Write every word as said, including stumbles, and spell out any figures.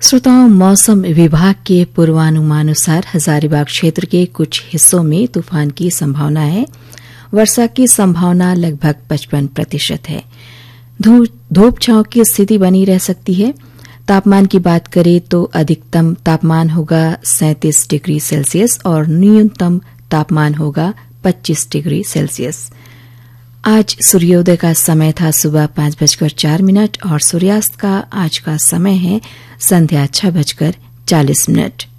श्रोताओं, मौसम विभाग के पूर्वानुमानानुसार हजारीबाग क्षेत्र के कुछ हिस्सों में तूफान की संभावना है। वर्षा की संभावना लगभग पचपन प्रतिशत है। धूप छांव की स्थिति बनी रह सकती है। तापमान की बात करें तो अधिकतम तापमान होगा सैंतीस डिग्री सेल्सियस और न्यूनतम तापमान होगा पच्चीस डिग्री सेल्सियस। आज सूर्योदय का समय था सुबह पांच बजकर चार मिनट और सूर्यास्त का आज का समय है संध्या छह बजकर चालीस मिनट।